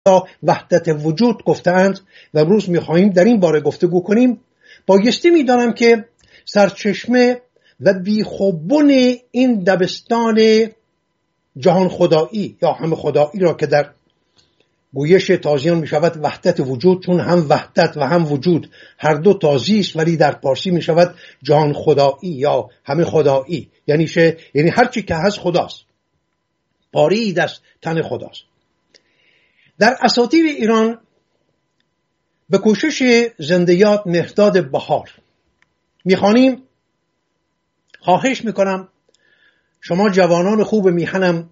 وحدت وجود گفتند و امروز می‌خواهیم در این باره گفتگو کنیم، بایستی می‌دانم که سرچشمه و بیخوبون این دبستان جهان خدایی یا همه خدایی را که در گویش تازیان می شود وحدت وجود، چون هم وحدت و هم وجود هر دو تازی است، ولی در پارسی می شود جهان خدایی یا همه خدایی، یعنی هر چی که هست خداست، پارید از تن خداست. در اساطیر ایران به کوشش زنده‌یاد مهرداد بهار میخوانیم: خواهش میکنم شما جوانان خوب میهنم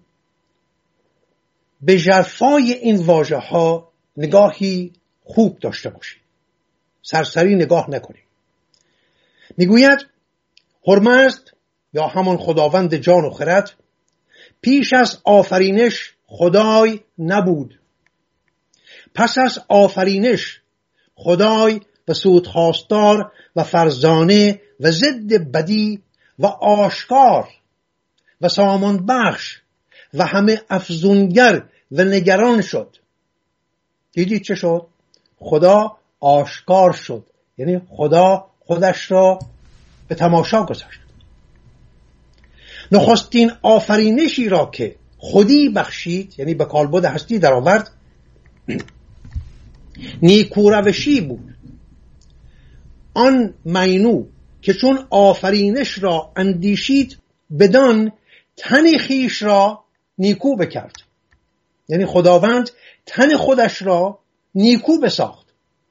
به ژرفای این واژه ها نگاهی خوب داشته باشید، سرسری نگاه نکنید. میگوید هرمزد یا همان خداوند جان و خرد پیش از آفرینش خدای نبود، پس از آفرینش خدای و سودخواستار و فرزانه و ضد بدی و آشکار و سامان بخش و همه افزونگر و نگران شد. دیدید چه شد؟ خدا آشکار شد، یعنی خدا خودش را به تماشا گذاشت. نخستین آفرینشی را که خودی بخشید، یعنی به کالبد هستی در آورد، نیکوروشی بود. آن مینو که چون آفرینش را اندیشید بدان تن خیش را نیکو بکرد، یعنی خداوند تن خودش را نیکو بساخت.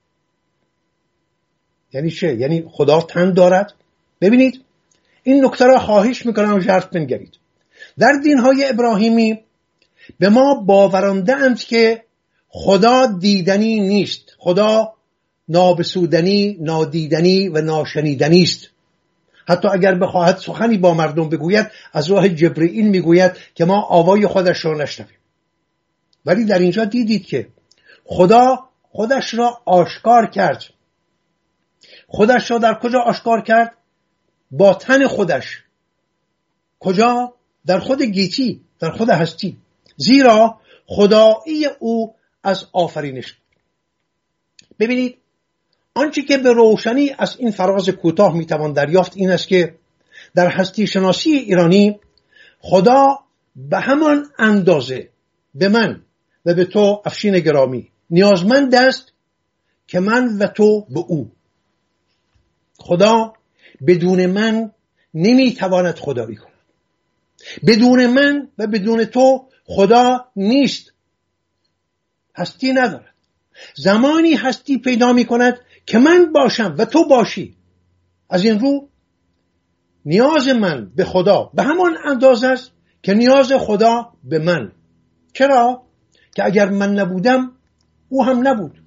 یعنی چه؟ یعنی خدا تن دارد. ببینید این نکته را خواهش میکنم ژرف بنگرید. در دینهای ابراهیمی به ما باورانده اند که خدا دیدنی نیست، خدا نابسودنی، نادیدنی و ناشنیدنی است. حتی اگر بخواهد سخنی با مردم بگوید از راه جبرئیل میگوید که ما آوای خودش را نشنویم. ولی در اینجا دیدید که خدا خودش را آشکار کرد. خودش را در کجا آشکار کرد؟ با تن خودش. کجا؟ در خود گیتی، در خود هستی. زیرا خدایی او از آفرینش. ببینید آنچه که به روشنی از این فراز کوتاه میتوان دریافت این است که در هستی شناسی ایرانی خدا به همان اندازه به من و به تو افشین گرامی نیازمند است که من و تو به او. خدا بدون من نمیتواند خدایی کند. بدون من و بدون تو خدا نیست، هستی ندارد. زمانی هستی پیدا می کند که من باشم و تو باشی. از این رو نیاز من به خدا به همان اندازه است که نیاز خدا به من. چرا؟ که اگر من نبودم او هم نبود.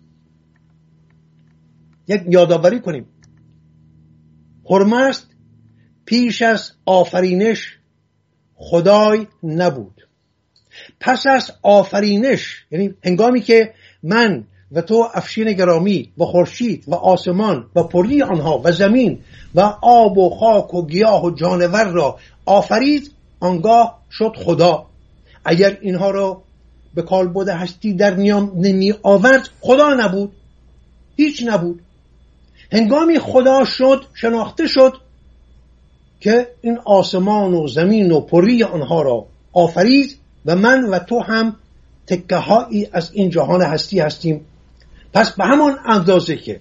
یک یادآوری کنیم. هرمزد پیش از آفرینش خدای نبود، پس از آفرینش، یعنی هنگامی که من و تو افشین گرامی و خورشید و آسمان و پری آنها و زمین و آب و خاک و گیاه و جانور را آفرید، آنگاه شد خدا. اگر اینها را به کالبد هستی در میان نمی آورد خدا نبود، هیچ نبود. هنگامی خدا شد، شناخته شد که این آسمان و زمین و پری آنها را آفرید و من و تو هم تکه هایی از این جهان هستی هستیم. پس به همان اندازه که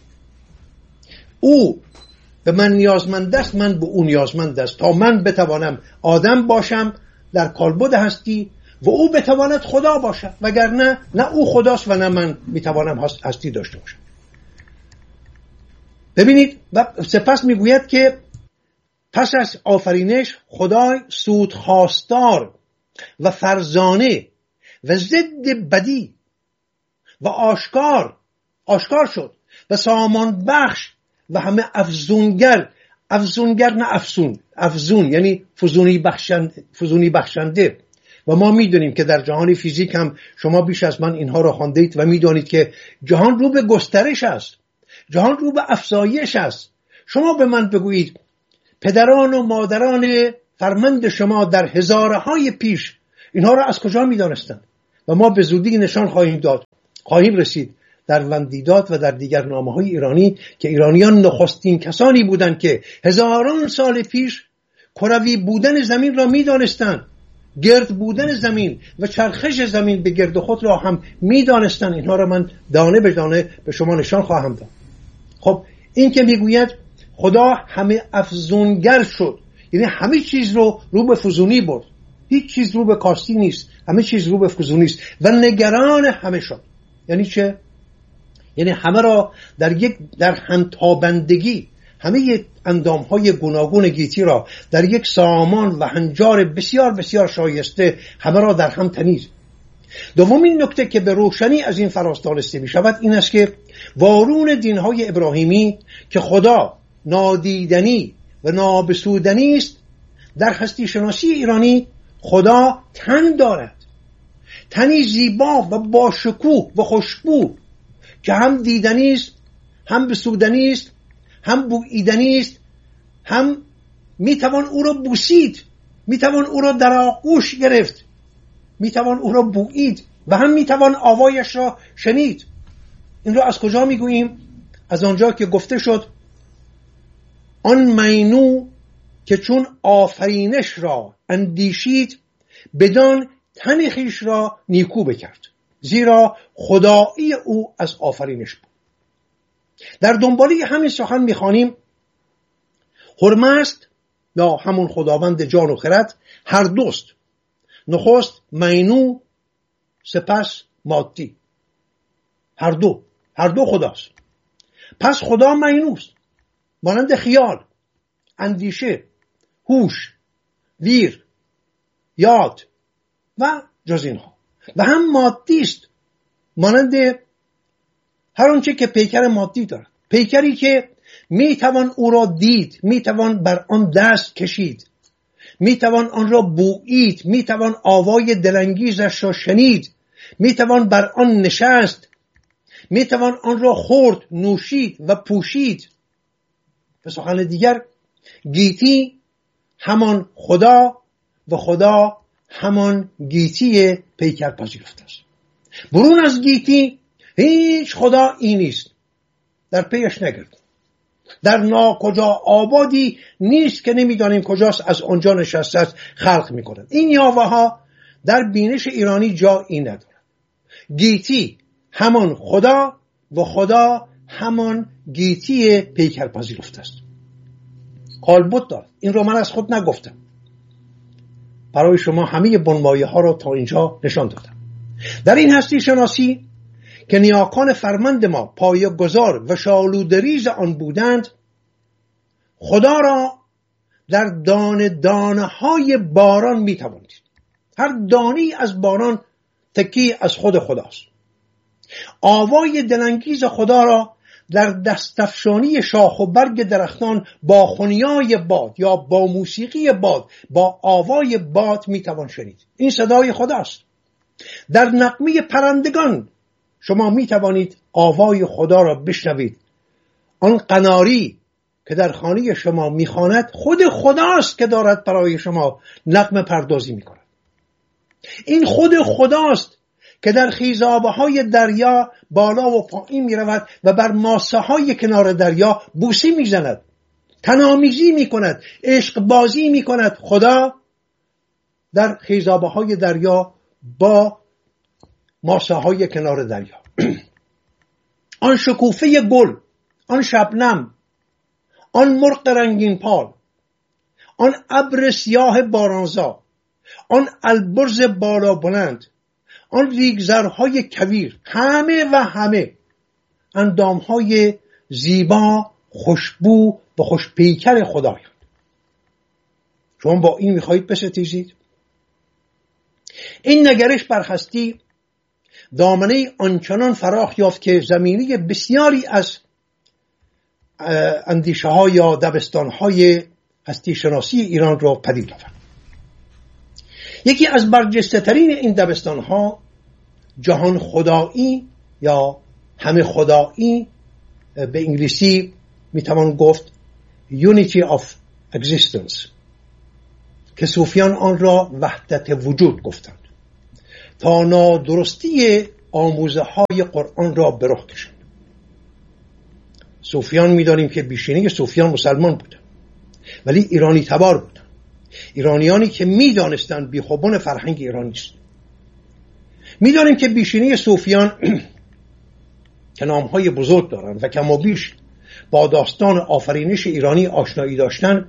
او به من نیازمند است، من به او نیازمند است تا من بتوانم آدم باشم در کالبد هستی و او بتواند خدا باشد، وگرنه نه او خداست و نه من میتوانم هستی داشته باشم. ببینید و سپس میگوید که پس از آفرینش خدای سودخواستار و فرزانه و ضد بدی و آشکار شد و سامان بخش و همه افزونگر نه افزون یعنی فزونی بخشنده. و ما میدونیم که در جهان فیزیک هم شما بیش از من اینها را خواندید و میدونید که جهان رو به گسترش است، جهان رو به افزایش است. شما به من بگویید پدران و مادران فرمند شما در هزارهای پیش اینها را از کجا میدانستند؟ و ما به زودی نشان خواهیم رسید در وندیداد و در دیگر نامه‌های ایرانی که ایرانیان نخستین کسانی بودند که هزاران سال پیش کروی بودن زمین را می‌دانستند، گرد بودن زمین و چرخش زمین به گرد خود را هم می‌دانستند. اینها را من دانه به دانه به شما نشان خواهم داد. خب این که میگوید خدا همه افزونگر شد، یعنی همه چیز رو به فزونی برد، هیچ چیز رو به کاستی نیست، همه چیز رو به فزونی است و نگران همه شد. یعنی چه؟ یعنی همه را در همتابندگی، همه اندامهای گوناگون گیتی را در یک سامان و هنجار بسیار بسیار شایسته همه را در هم تنید. دومین نکته که به روشنی از این فراز دانسته می شود این است که وارون دینهای ابراهیمی که خدا نادیدنی و نابسودنی است، در هستی شناسی ایرانی خدا تن دارد، تنی زیبا و با شکوه و خوشبو که هم دیدنی است، هم بسودنی است، هم بوییدنی است، هم میتوان او را بوسید، میتوان او را در آغوش گرفت، میتوان او را بویید و هم میتوان آوایش را شنید. این را از کجا میگوییم؟ از آنجا که گفته شد آن مینو که چون آفرینش را اندیشید بدان تن خویش را نیکو بکرد، زیرا خدایی او از آفرینش بود. در دنباله همین سخن میخوانیم هرمزد یا همون خداوند جان و خرد هر دوست، نخست مینو سپس مادی، هر دو خداست. پس خدا مینوست، مانند خیال، اندیشه، هوش، ویر، یاد و جز اینها، و هم مادی است، مانند هر آنچه که پیکر مادی دارد، پیکری که میتوان او را دید، میتوان بر آن دست کشید، میتوان آن را بویید، میتوان آوای دلانگیزش را شنید، میتوان بر آن نشست، میتوان آن را خورد، نوشید و پوشید. به سخن دیگر گیتی همان خدا و خدا همان گیتی پیکر پذیرفته است. برون از گیتی هیچ خدا این نیست، در پیش نگرد. در ناکجا آبادی نیست که نمیدانیم کجاست، از آنجا نشسته است خلق میکنند. این یاوه ها در بینش ایرانی جایی ندارد. گیتی همان خدا و خدا همان گیتی پیکر پذیرفته است. کالبد دارد. این رو من از خود نگفتم، برای شما همه بنمایه ها را تا اینجا نشان دادم. در این هستی شناسی که نیاکان فرمند ما پایه گذار و شالودریز آن بودند، خدا را در دانه های باران می توانید. هر دانی از باران تکی از خود خداست. آوای دلانگیز خدا را در دستفشانی شاخ و برگ درختان با خنیای باد یا با موسیقی باد، با آوای باد می توان شنید. این صدای خداست. در نغمه پرندگان شما می توانید آوای خدا را بشنوید. آن قناری که در خانه شما می خواند خود خداست که دارد برای شما نغمه پردازی می کند. این خود خداست که در خیزابه های دریا بالا و پایین می رود و بر ماسه های کنار دریا بوسی می زند، تنامیزی می کند، عشق بازی می کند. خدا در خیزابه های دریا با ماسه های کنار دریا. آن شکوفه گل، آن شبنم، آن مرغ رنگین پال، آن ابر سیاه بارانزا، آن البرز بالا بلند، آن ریگزرهای کویر، همه اندامهای زیبا، خوشبو و خوشپیکر خدایند. شما با این میخواهید بستیزید؟ این نگرش بر هستی دامنه آنچنان فراخ یافت که زمینه بسیاری از اندیشه ها یا دبستان های هستی شناسی ایران را پدید آورد. یکی از برجسته ترین این دبستان ها جهان خدایی یا همه خدایی، به انگلیسی میتوان گفت Unity of Existence، که صوفیان آن را وحدت وجود گفتند. تا نادرستی آموزه های قرآن را به رخ کشند. صوفیان می‌دانیم که بیشینه صوفیان مسلمان بودند، ولی ایرانی تبار بودند. ایرانیانی که می‌دانستند بیخوبان فرهنگ ایرانی است. می‌دانیم که بیشینه صوفیان که نام‌های بزرگ دارند و کم و بیش با داستان آفرینش ایرانی آشنایی داشتند،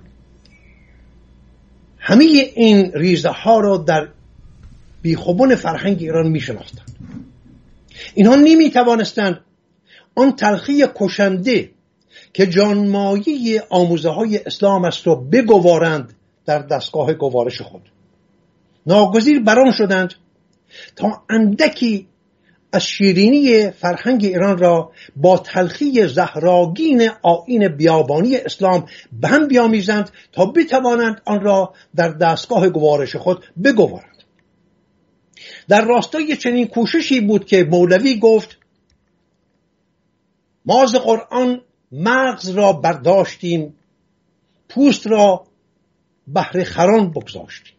همه این ریزه ها را در بیخوبان فرهنگ ایران می‌شناختند. اینها نمی‌توانستند آن تلخی کشنده که جانمایه آموزه های اسلام است را بگوارند در دستگاه گوارش خود. ناگزیر بران شدند تا اندکی از شیرینی فرهنگ ایران را با تلخی زهراگین آیین بیابانی اسلام به هم بیامیزند تا بتوانند آن را در دستگاه گوارش خود بگوارند. در راستای چنین کوششی بود که مولوی گفت: ما ز قرآن مغز را برداشتیم، پوست را بهر خران بگذاشتیم.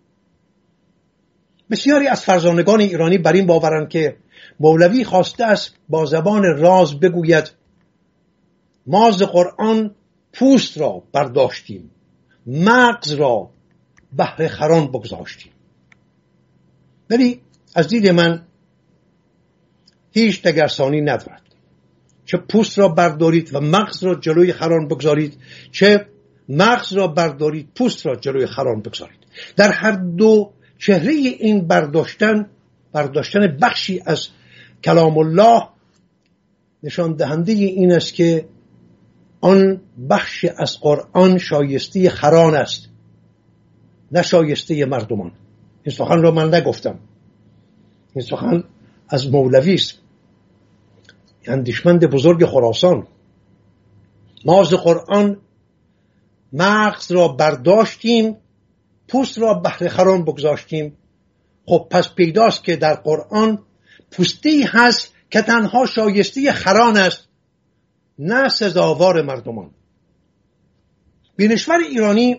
بسیاری از فرزانگان ایرانی بر این باورند که مولوی خواسته است با زبان راز بگوید: ما ز قرآن پوست را برداشتیم، مغز را بهر خران بگذاشتیم. ولی از دید من هیچ دگرسانی ندارد. چه پوست را بردارید و مغز را جلوی خران بگذارید، چه مغز را بردارید پوست را جلوی خران بگذارید. در هر دو چهره این برداشتن بخشی از کلام الله نشان دهنده این است که آن بخش از قرآن شایسته خران است، نه شایسته مردمان. این سخن را من نگفتم، این سخن از مولوی است، اندیشمند بزرگ خراسان. ما ز قرآن مغز را برداشتیم، پوست را بهر خران بگذاشتیم. خب پس پیداست که در قرآن پوستی هست که تنها شایسته خران است، نه سزاوار مردمان. بینشور ایرانی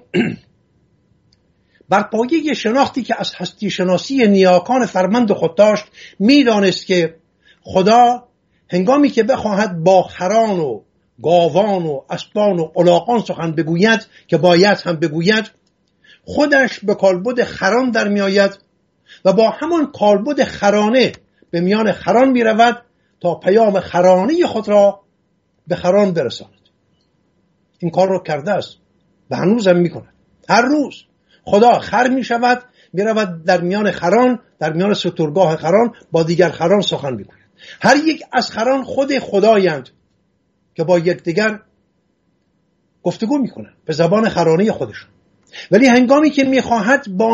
بر پایه شناختی که از هستی شناسی نیاکان فرمند خود داشت میدانست که خدا هنگامی که بخواهد با خران و گاوان و اسبان و الاغان سخن بگوید که باید هم بگوید، خودش به کالبد خران در می آید و با همان کالبد خرانه به میان خران می رود تا پیام خرانه خود را به خران برساند. این کار را کرده است و هنوز هم می کند. هر روز خدا خر می شود، می رود در میان خران، در میان سترگاه خران با دیگر خران سخن می گوید. هر یک از خران خود خدایند که با یکدیگر گفتگو می کنند به زبان خرانه خودشون. ولی هنگامی که می خواهد با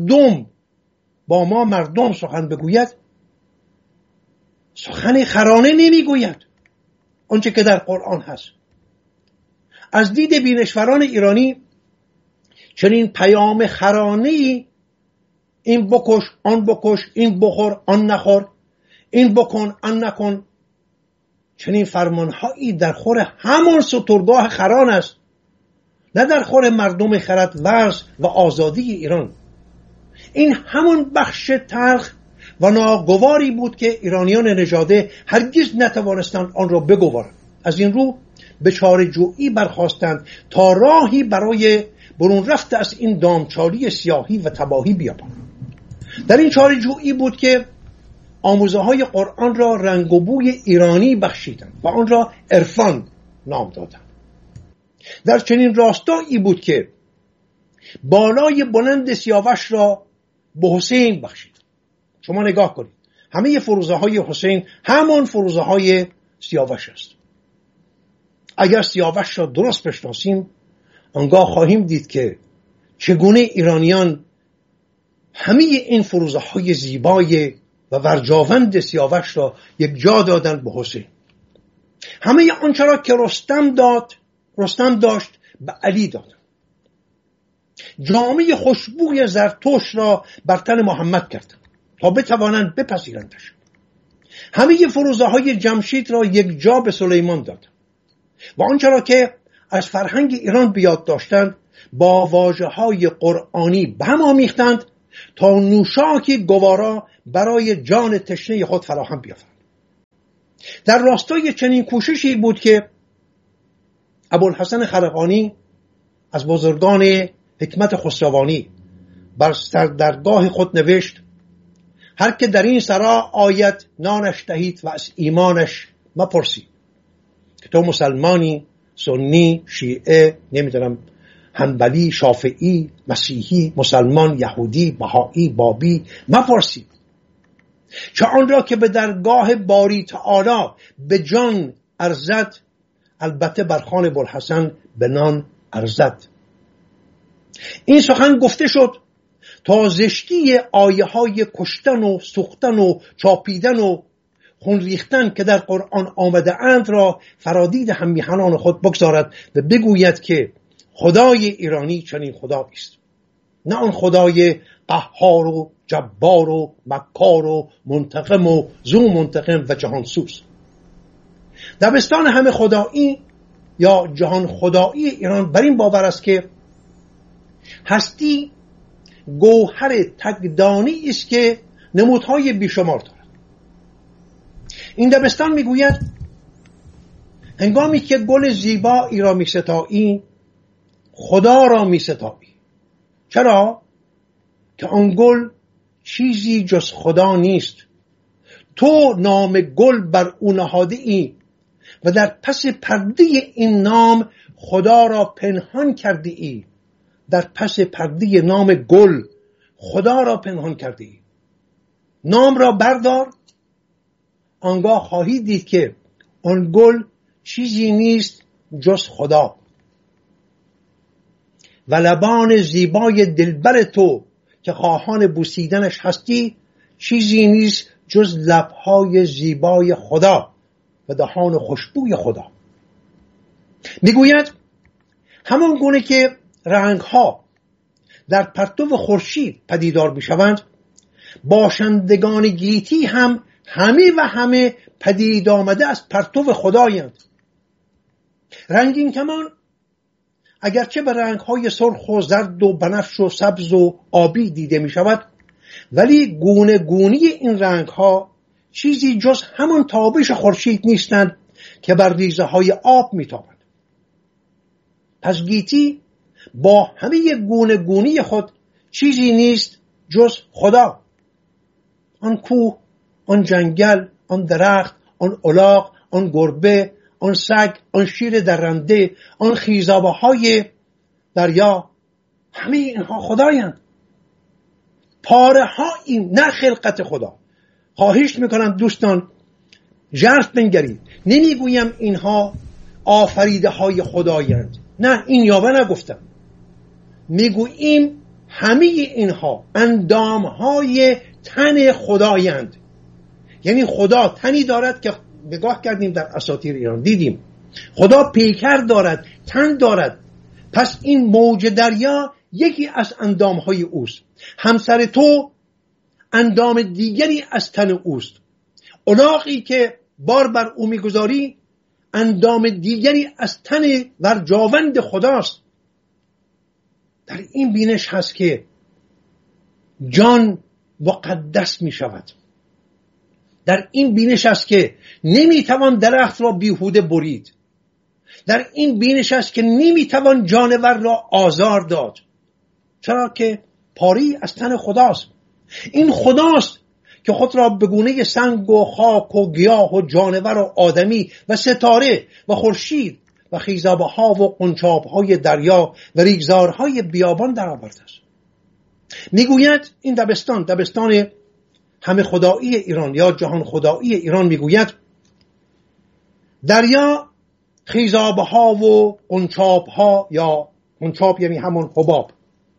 ما مردم سخن بگوید، سخن خرانه نمی گوید، آنچه که در قرآن هست. از دید بینشوران ایرانی چنین پیام خرانه‌ای، این بکش آن بکش، این بخور آن نخور، این بکن آن نکن، چنین فرمانهایی در خور همان سترگاه خران است، نه در خور مردم خرد ورز و آزادی ایران. این همون بخش تلخ و ناگواری بود که ایرانیان نژاده هرگز نتوانستند آن را بگوارند. از این رو به چاره‌جویی برخاستند تا راهی برای برون رفت از این دامچالی سیاهی و تباهی بیابند. در این چاره‌جویی بود که آموزه های قرآن را رنگ و بوی ایرانی بخشیدند و آن را عرفان نام دادند. در چنین راستایی بود که بالای بلند سیاوش را به حسین بخشید. شما نگاه کنید، همه فروزه های حسین همان فروزه های سیاوش است. اگر سیاوش را درست بشناسیم، آنگاه خواهیم دید که چگونه ایرانیان همه این فروزه های زیبای و ورجاوند سیاوش را یک جا دادند به حسین. همه آنچه را که رستم داشت به علی دادند. جامه خوشبوی زرتشت را بر تن محمد کردند تا بتوانند بپذیرندش. همه فروزه های جمشید را یک جا به سلیمان دادند و آنچه را که از فرهنگ ایران بیاد داشتند با واژه های قرآنی به هم آمیختند تا نوشاکی گوارا برای جان تشنه خود فراهم بیاورد. در راستای چنین کوششی بود که ابوالحسن خرقانی از بزرگان حکمت خسروانی بر سردرگاه خود نوشت: هر که در این سرا آید نانش دهید و از ایمانش مپرسید. که تو مسلمانی، سنی، شیعه، نمیدونم حنبلی، شافعی، مسیحی، مسلمان، یهودی، بهایی، بابی، مپرسید. چه آن را که به درگاه باری تعالی به جان ارزد، البته بر خوان ابوالحسن به نان ارزد. این سخن گفته شد تا زشتی آیه های کشتن و سوختن و چاپیدن و خون ریختن که در قرآن آمده اند را فرادید هممیهنان خود بگذارد و بگوید که خدای ایرانی چنین خدایی است، نه آن خدای قهار و جبار و مکار و منتقم و ذو منتقم و جهانسوز. دبستان همه خدایی یا جهان خدایی ایران بر این باور است که هستی گوهر تکدانی است که نمودهای بیشمار دارد. این دبستان میگوید هنگامی که گل زیبایی را میستایی، خدا را میستایی. چرا؟ که آن گل چیزی جز خدا نیست. تو نام گل بر او نهاده ای و در پس پرده این نام خدا را پنهان کرده ای. در پس پرده نام گل خدا را پنهان کرده ای. نام را بردار، آنگاه خواهی دید که آن گل چیزی نیست جز خدا. و لبان زیبای دلبر تو که خواهان بوسیدنش هستی چیزی نیست جز لبهای زیبای خدا و دهان خوشبوی خدا. میگوید همان گونه که رنگها در پرتو خورشید پدیدار میشوند، باشندگان گیتی هم همه پدید آمده از پرتو خدایند. رنگین کمان اگرچه به رنگهای سرخ و زرد و بنفش و سبز و آبی دیده می شود، ولی گونه گونی این رنگها چیزی جز همان تابش خورشید نیستند که بر ریزه های آب می تابند. پس گیتی با همه گونه گونی خود چیزی نیست جز خدا. آن کوه، آن جنگل، آن درخت، آن الاغ، آن گربه، آن سگ، آن شیر درنده، آن خیزابه های دریا، همه اینها خدایند. پاره ها این، نه خلقت خدا. خواهش میکنم دوستان ژرف بنگرید. نمیگویم اینها آفریده های خدایند، نه، این یابه نگفتم. میگوییم همه اینها اندام های تن خدایند. یعنی خدا تنی دارد که نگاه کردیم در اساطیر ایران دیدیم خدا پیکر دارد، تن دارد. پس این موج دریا یکی از اندامهای اوست. همسر تو اندام دیگری از تن اوست. الاغی که بار بر او میگذاری اندام دیگری از تن ورجاوند خداست. در این بینش هست که جان مقدس می شود. در این بینش است که نمیتوان درخت را بیهوده برید. در این بینش است که نمیتوان جانور را آزار داد. چرا که پاری از تن خداست. این خداست که خود را به گونه سنگ و خاک و گیاه و جانور و آدمی و ستاره و خورشید و خیزابه ها و قنچاب های دریا و ریگزارهای بیابان در آورده است. میگوید این دبستان همه خدایی ایران یا جهان خدایی ایران میگوید دریا خیزابه ها و قنچاب ها، یا قنچاب یعنی همون حباب،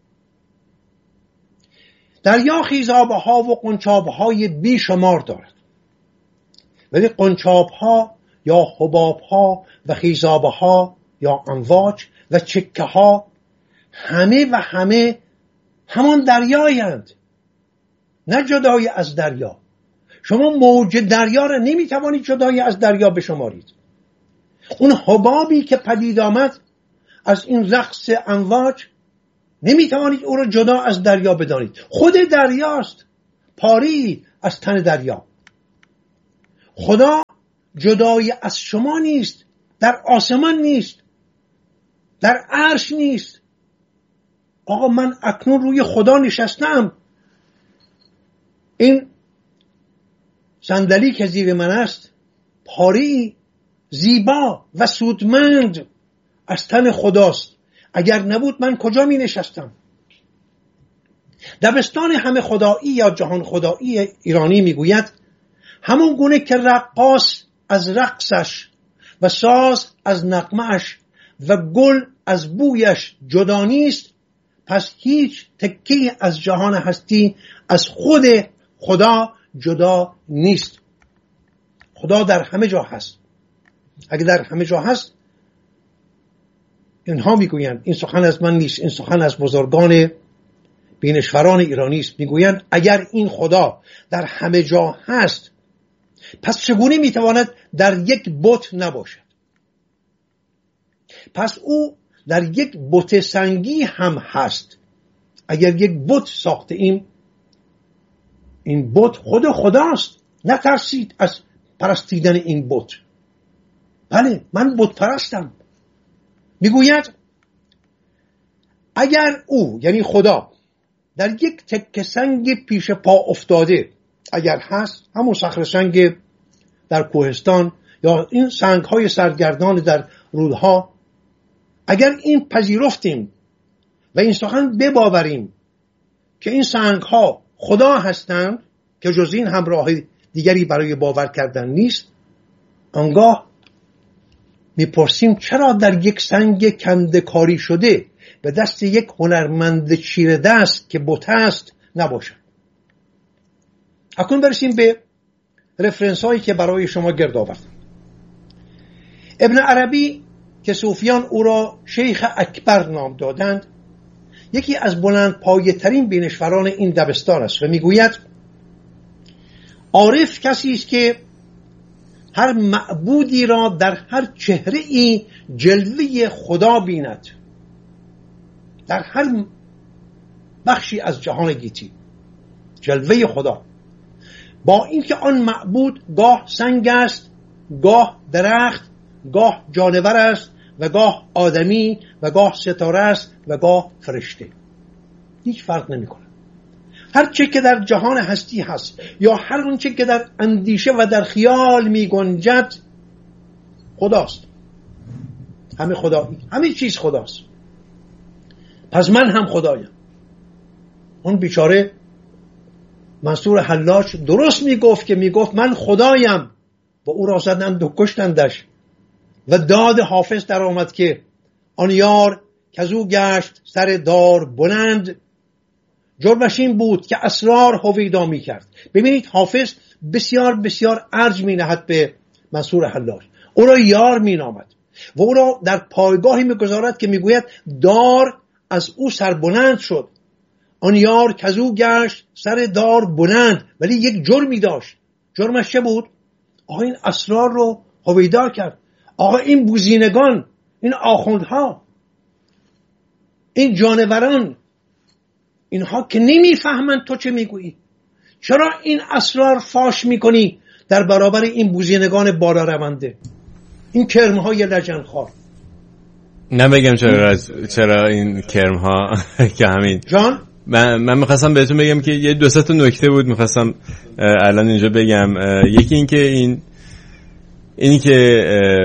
دریا خیزابه ها و قنچاب های بیشمار دارد، ولی قنچاب ها یا حباب ها و خیزابه ها یا امواج و چکه ها همه همان دریایند، نه جدای از دریا. شما موج دریا را نمیتوانید جدای از دریا بشمارید. اون حبابی که پدید آمد از این رقص امواج نمیتوانید او را جدا از دریا بدانید. خود دریاست، پاری از تن دریا. خدا جدای از شما نیست، در آسمان نیست، در عرش نیست. آقا من اکنون روی خدا نشستم، این صندلی که زیر من است پاری زیبا و سودمند از تن خداست. اگر نبود من کجا می نشستم؟ دبستان همه خدایی یا جهان خدایی ایرانی می گوید همون گونه که رقاص از رقصش و ساز از نغمه‌اش و گل از بویش جدا نیست، پس هیچ تکی از جهان هستی از خود خدا جدا نیست. خدا در همه جا هست. اگه در همه جا هست، اینها میگویند، این سخن از من نیست، این سخن از بزرگان بینشوران ایرانی است، میگویند اگر این خدا در همه جا هست، پس چگونه میتواند در یک بت نباشد؟ پس او در یک بت سنگی هم هست. اگر یک بت ساخته ایم، این بت خود خداست. نترسید از پرستیدن این بت. بله، من بت پرستم. میگوید اگر او یعنی خدا در یک تکه سنگ پیش پا افتاده اگر هست، همون صخره سنگ در کوهستان یا این سنگ های سرگردان در رودها، اگر این پذیرفتیم و این سخن بباوریم که این سنگ ها خدا هستند که جز این هم راه دیگری برای باور کردن نیست، آنگاه میپرسیم چرا در یک سنگ کنده کاری شده به دست یک هنرمند چیره دست که بت است نباشد. اکنون برسیم به رفرنس هایی که برای شما گرد آوردم. ابن عربی که صوفیان او را شیخ اکبر نام دادند، یکی از بلند پایه ترین بینشوران این دبستان است و میگوید عارف کسی است که هر معبودی را در هر چهره ای جلوه خدا بیند، در هر بخشی از جهان گیتی جلوه خدا، با اینکه آن معبود گاه سنگ است، گاه درخت، گاه جانور است و گاه آدمی و گاه ستاره است و گاه فرشته. هیچ فرق نمی‌کنه. هر چه که در جهان هستی هست یا هر اون چه که در اندیشه و در خیال می گنجد خداست. همه خدایی، همه چیز خداست. پس من هم خدایم. اون بیچاره منصور حلاج درست میگفت که میگفت من خدایم و او را زدند و کشتندش و داد حافظ در آمد که آن یار که از او گشت سر دار بلند، جرمش این بود که اسرار هویدا می کرد. ببینید حافظ بسیار بسیار ارج می نهد به منصور حلاج، او را یار می نامد و او را در پایگاهی می گذارد که می گوید دار از او سربلند شد. آن یار که از او گشت سر دار بلند، ولی یک جرمی داشت. جرمش چه بود؟ آقا این اسرار رو هویدا کرد. آقا این بوزینگان، این آخوندها، این جانوران، اینها که نمیفهمند تو چه میگویی، چرا این اسرار فاش میکنی در برابر این بوزینگان بالا رونده، این کرمهای لجنخوار؟ نمیگم چرا این کرمها که همین جان من میخواستم بهتون بگم که یه دو سه تا نکته بود میخواستم الان اینجا بگم. یکی این که اینی که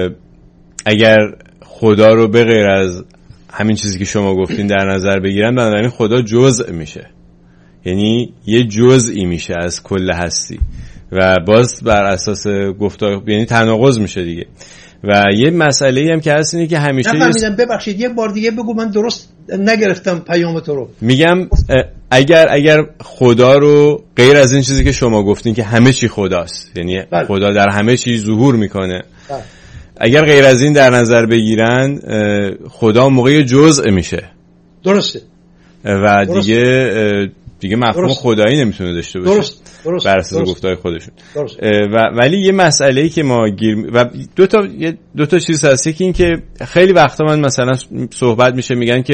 اگر خدا رو به غیر از همین چیزی که شما گفتین در نظر بگیرن، بنابراین خدا جزء میشه، یعنی یه جزئی میشه از کل هستی و باز بر اساس گفتار یعنی تناقض میشه دیگه. و یه مسئله هم که هست اینه که همیشه نفهمیدم، ببخشید یک بار دیگه بگو، من درست نگرفتم پیام تو رو. میگم اگر خدا رو غیر از این چیزی که شما گفتین که همه چی خداست، یعنی خدا در همه چیز ظهور میکنه، اگر غیر از این در نظر بگیرن خدا موقع جزء میشه. درسته. و دیگه مفهوم خدایی نمیتونه داشته باشه. درست. بر اساس گفتهای خودشون. ولی یه مسئله‌ای که ما و دو تا چیز هست. یکی این که خیلی وقتا من مثلا صحبت میشه میگن که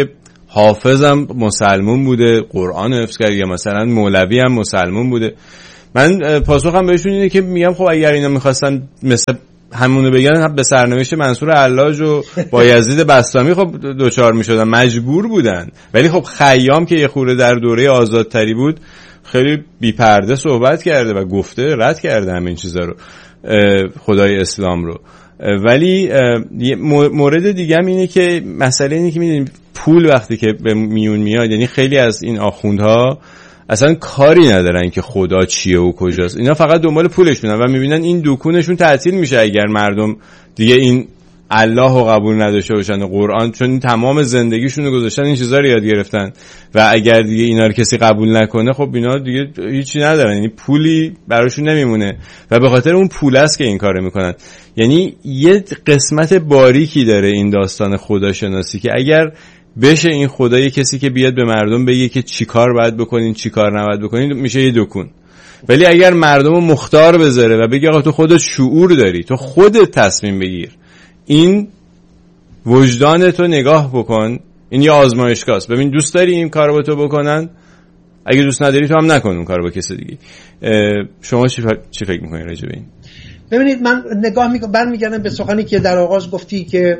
حافظ هم مسلمون بوده، قرآن حفظ کرده، یا مثلا مولوی هم مسلمون بوده. من پاسخم بهشون اینه که میگم خب اگر اینا میخواستن مثل همونو بگن به سرنوشت منصور حلاج و بایزید بسطامی خب دوچار میشدن، مجبور بودن. ولی خب خیام که یه خورده در دوره آزادتری بود خیلی بی‌پرده صحبت کرده و گفته رد کرده همین چیزا رو، خدای اسلام رو. ولی مورد دیگه هم اینه که مسئله اینه که میدونیم پول وقتی که به میون میاد، یعنی خیلی از این آخوندها اصلا کاری ندارن که خدا چیه و کجاست، اینا فقط دنبال پولشونن و میبینن این دکونشون تعطیل میشه اگر مردم دیگه این الله رو قبول نداشته باشن و قرآن، چون تمام زندگیشون رو گذاشتن این چیزا رو یاد گرفتن و اگر دیگه اینا رو کسی قبول نکنه خب اینا دیگه هیچی ندارن، یعنی پولی براشون نمیمونه و به خاطر اون پول است که این کارو میکنن. یعنی یه قسمت باریکی داره این داستان خداشناسی که اگر بشه این خدا یه کسی که بیاد به مردم بگه که چی کار باید بکنین چی کار نباید بکنین میشه یه دکون. ولی اگر مردم رو مختار بذاره و بگه آقا تو خودت شعور داری، تو خودت تصمیم بگیر، این وجدانتو نگاه بکن، این یه آزمایشگاهست، ببین دوست داری این کارو با تو بکنن، اگه دوست نداری تو هم نکن اون کارو با کسی دیگه. شما چی فکر میکنین راجع به این؟ ببینید من نگاه برمیگردم به سخنی که در آغاز گفتی که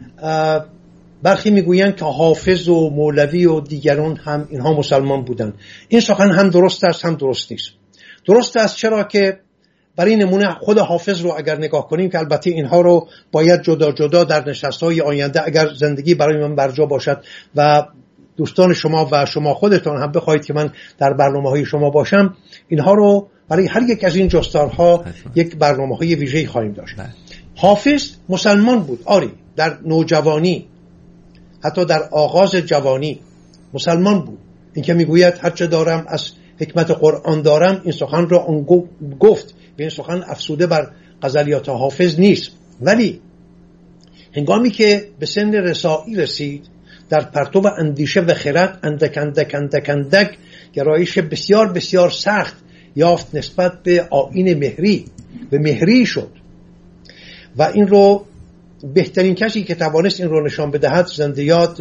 برخی میگویند که حافظ و مولوی و دیگران هم اینها مسلمان بودن. این سخن هم درست است هم درست نیست. درست است چرا که برای نمونه خود حافظ رو اگر نگاه کنیم که البته اینها رو باید جدا جدا در نشست‌های آینده اگر زندگی برای من برجا باشد و دوستان شما و شما خودتان هم بخواید که من در برنامه‌های شما باشم، اینها رو برای هر یک از این جستارها یک برنامه‌های ویژه‌ای خواهیم داشت. حافظ مسلمان بود، آری، در نوجوانی حتی در آغاز جوانی مسلمان بود. این که میگوید هرچه دارم از حکمت قرآن دارم، این سخن را اون گفت و این سخن افسوده بر غزلیات حافظ نیست. ولی هنگامی که به سن رسایی رسید، در پرتو اندیشه و خرد اندک گرایش بسیار بسیار سخت یافت نسبت به آیین مهری، به مهری شد و این رو بهترین کسی که توانست این رو نشان بدهد زنده یاد،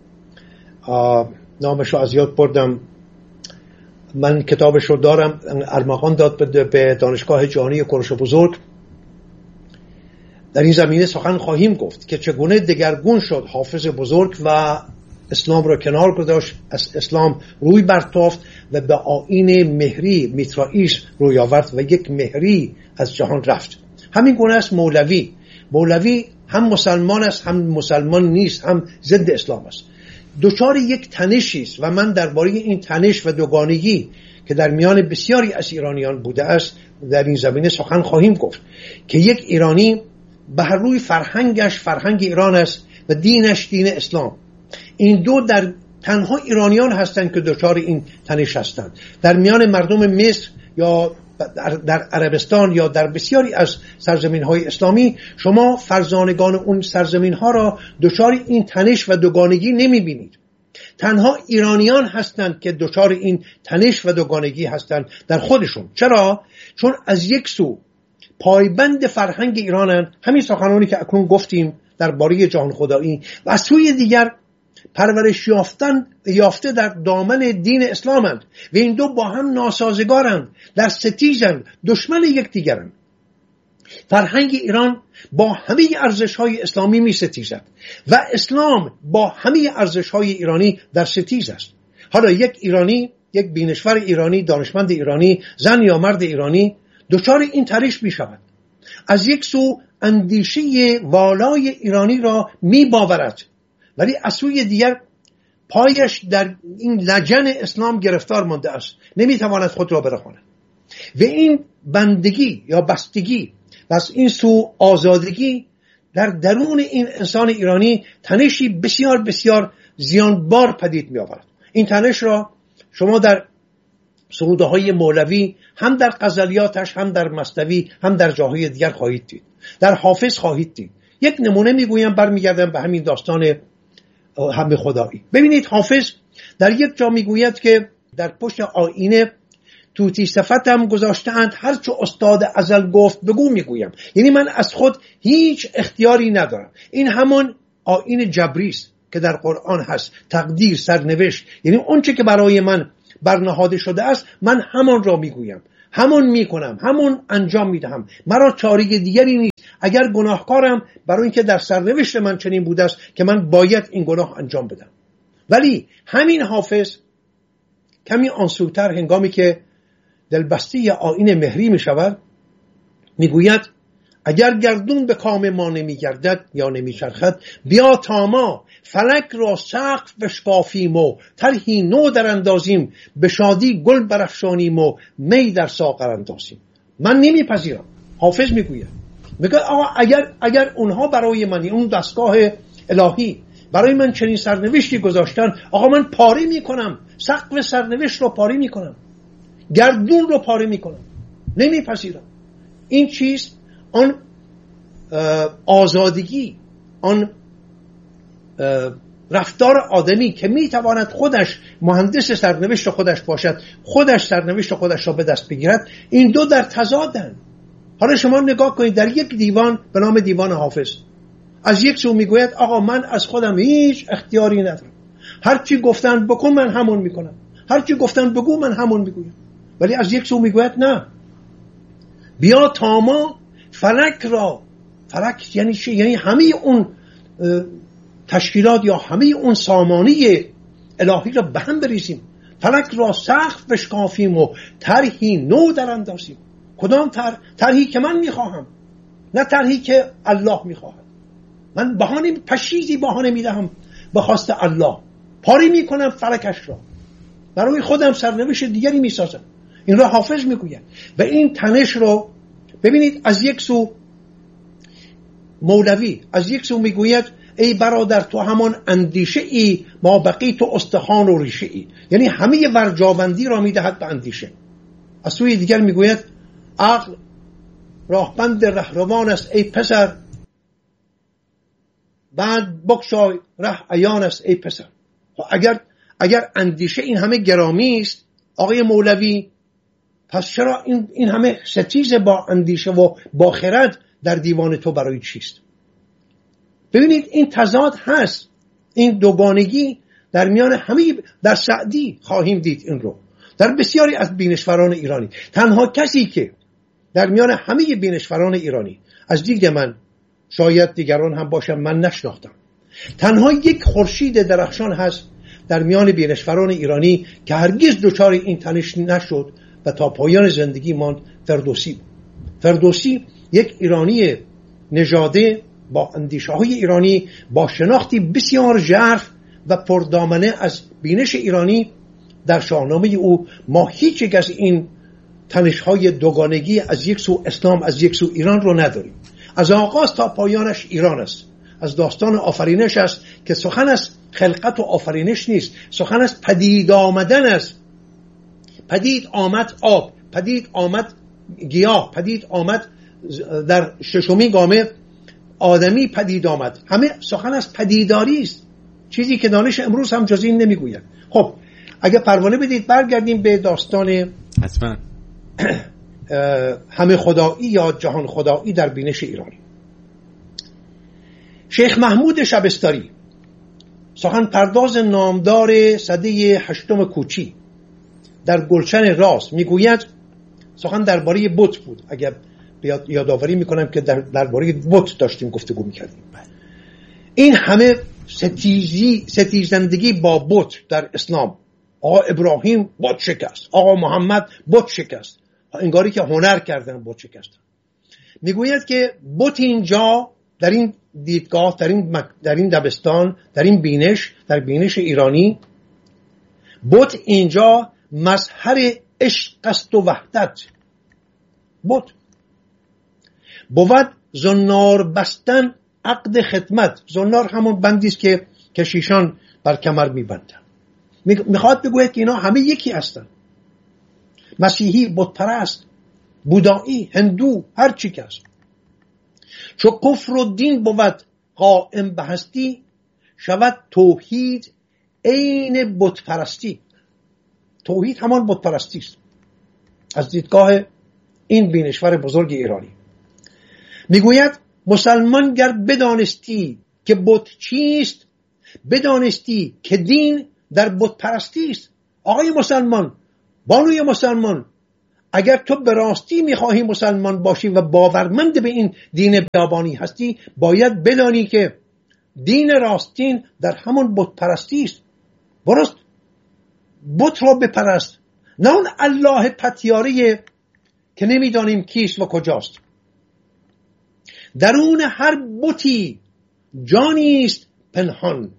نامش رو از یاد بردم، من کتابش رو دارم، ارمغان داد به دانشگاه جهانی کوروش بزرگ. در این زمینه سخن خواهیم گفت که چگونه دگرگون شد حافظ بزرگ و اسلام را کنار گذاشت، از اسلام روی برتافت و به آیین مهری میترائیش روی آورد و یک مهری از جهان رفت. همین گونه است مولوی هم مسلمان است هم مسلمان نیست، هم ضد اسلام است، دوچار یک تنشی است و من درباره این تنش و دوگانگی که در میان بسیاری از ایرانیان بوده است در این زمینه سخن خواهیم گفت که یک ایرانی به هر روی فرهنگش فرهنگ ایران است و دینش دین اسلام. این دو در تنها ایرانیان هستند که دوچار این تنش هستند. در میان مردم مصر یا در عربستان یا در بسیاری از سرزمین‌های اسلامی شما فرزانگان اون سرزمین‌ها را دچار این تنش و دوگانگی نمی‌بینید. تنها ایرانیان هستند که دچار این تنش و دوگانگی هستند در خودشون. چرا؟ چون از یک سو پایبند فرهنگ ایرانن، همین سخنانی که اکنون گفتیم درباره جهان خدایی، و از سوی دیگر پرورش یافته در دامن دین اسلامند و این دو با هم ناسازگارند، در ستیزند، دشمن یکدیگرند. فرهنگ ایران با همه ارزش‌های اسلامی می‌ستیزد و اسلام با همه ارزش‌های ایرانی در ستیز است. حالا یک ایرانی، یک بینشور ایرانی، دانشمند ایرانی، زن یا مرد ایرانی دچار این تنش می‌شود. از یک سو اندیشه والای ایرانی را می‌باورد، ولی از سوی دیگر پایش در این لجن اسلام گرفتار مانده است، نمیتواند خود را برهاند و این بندگی یا بستگی و از این سو آزادگی در درون این انسان ایرانی تنشی بسیار بسیار زیانبار پدید می آورد. این تنش را شما در سروده های مولوی هم در غزلیاتش هم در مثنوی هم در جاهای دیگر خواهید دید، در حافظ خواهید دید. یک نمونه میگویم، برمیگردم به همین داستان همه خدایی. ببینید حافظ در یک جا میگوید که در پشت آینه توتی صفتم گذاشتند، هرچه استاد ازل گفت بگو میگویم. یعنی من از خود هیچ اختیاری ندارم. این همون آیین جبری است. که در قرآن هست، تقدیر، سرنوشت، یعنی اون چه که برای من برنهاده شده است، من همان را میگویم، همون میکنم، همون انجام میدهم، مرا چاره دیگری نیست. اگر گناهکارم، برای اینکه در سرنوشت من چنین بوده است که من باید این گناه انجام بدم. ولی همین حافظ کمی آنسوتر هنگامی که دلبسته آیین مهری می شود میگوید اگر گردون به کام ما نمی گردد یا نمی چرخد، بیا تا ما فلک را سقف بشکافیم و طرحی نو در اندازیم، به شادی گل برافشانیم و می در ساغر اندازیم. من نمیپذیرم. حافظ میگوید آقا اگر اونها برای من، اون دستگاه الهی برای من چنین سرنوشتی گذاشتن، آقا من پاره میکنم، سقف سرنوشت رو پاره میکنم، گردون رو پاره میکنم. نمیپذیرم. این چیز، آن آزادگی، آن رفتار آدمی که میتواند خودش مهندس سرنوشت خودش باشد، خودش سرنوشت خودش را به دست بگیرد، این دو در تضادن. حالا شما نگاه کنید، در یک دیوان به نام دیوان حافظ، از یک سو میگوید آقا من از خودم هیچ اختیاری ندارم، هرچی گفتن بکن من همون میکنم، هرچی گفتن بگو من همون میگویم. ولی از یک سو میگوید نه، بیا تا ما فلک را، فلک یعنی چی؟ یعنی همه اون تشکیلات یا همه اون سامانه الهی را به هم بریزیم، فلک را سقف بشکافیم و طرحی نو در اندازیم. کدام طرحی که من میخواهم، نه طرحی که الله میخواهد. من پشیزی بهانه میدهم به خواست الله، پاری میکنم فلکش را، برای خودم سرنوشت دیگری میسازم. این را حافظ میگوید. و این تنش رو ببینید، از یک سو مولوی از یک سو میگوید ای برادر تو همان اندیشه ای، ما بقی تو استخوان و ریشه ای، یعنی همه ورجابندی را میدهد به اندیشه. از سوی دیگر میگوید عقل راهبند رهروان است ای پسر، بعد بگشای ره عیان است ای پسر. اگر اندیشه این همه گرامی است آقای مولوی، پس چرا این همه ستیز با اندیشه و با خرد در دیوان تو برای چیست؟ ببینید این تضاد هست، این دوگانگی در میان همه. در سعدی خواهیم دید این رو، در بسیاری از بینشوران ایرانی. تنها کسی که در میان همه بینشوران ایرانی، از دید من، شاید دیگران هم باشن من نشناختم، تنها یک خورشید درخشان هست در میان بینشوران ایرانی که هرگز دچار این تنش نشد و تا پایان زندگی ماند. فردوسی یک ایرانی نژاده با اندیشه های ایرانی، با شناختی بسیار ژرف و پردامنه از بینش ایرانی. در شاهنامه او ما هیچ یک از این تنش های دوگانگی، از یک سو اسلام از یک سو ایران رو نداریم. از آغاز تا پایانش ایران است. از داستان آفرینش است که سخن از خلقت و آفرینش نیست، سخن از پدید آمدن است. پدید آمد آب، پدید آمد گیاه، پدید آمد در ششمین گامه آدمی پدید آمد. همه سخن از پدیداری است، چیزی که دانش امروز هم جز این نمیگوید. خب اگه پروانه بدید برگردیم به داستان حتما همه خدایی یا جهان خدایی در بینش ایرانی. شیخ محمود شبستاری، سخن پرداز نامدار سده 8 کوچی، در گلشن راز میگوید، سخن درباره بت بود. اگر یادآوری میکنم که درباره بت داشتیم گفتگو میکردیم. این همه ستیزندگی با بت در اسلام، آقا ابراهیم بت شکست، آقا محمد بت شکست، انگاری که هنر کردن بت شکست. میگوید که بت اینجا در این دیدگاه، در این دبستان، در این بینش، در بینش ایرانی، بت اینجا مظهر عشق است و وحدت. بت بود زنار بستن عقد خدمت. زنار همون بندی است که کشیشان بر کمر میبندن. میخواد بگوید که اینا همه یکی هستن. مسیحی، بت پرست، بودایی، هندو، هر چی که هست. چو کفر و دین بود قائم به هستی، شود توحید عین بت پرستی. توحید همان بت پرستی است از دیدگاه این بینشور بزرگ ایرانی. میگوید مسلمان گر بدانستی که بت چیست، بدانستی که دین در بت پرستی است. آقای مسلمان، بانوی مسلمان، اگر تو به راستی میخواهی مسلمان باشی و باورمند به این دین بیابانی هستی، باید بدانی که دین راستین در همون بت پرستی است. برست بت را بپرست، نه اون الله پتیاریه که نمیدانیم کیست و کجاست. درون هر بتی جانی است پنهان،